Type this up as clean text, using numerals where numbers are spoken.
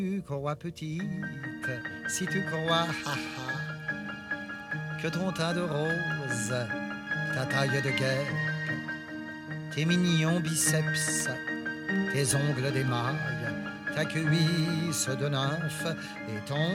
tu crois petite, si tu crois que ton teint de rose, ta taille de guêpe, tes mignons biceps, tes ongles d'émail, ta cuisse de nymphe et ton